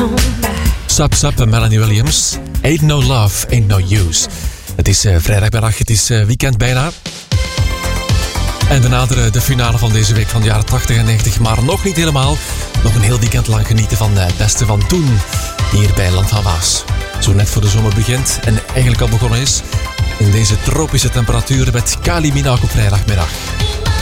Sup Sup en Melanie Williams. Ain't no love, ain't no use. Het is vrijdagmiddag, het is weekend bijna. En we naderen de finale van deze week van de jaren 80 en 90, maar nog niet helemaal. Nog een heel weekend lang genieten van het beste van toen, hier bij Land van Waas. Zo net voor de zomer begint en eigenlijk al begonnen is. In deze tropische temperaturen met Kylie Minogue op vrijdagmiddag.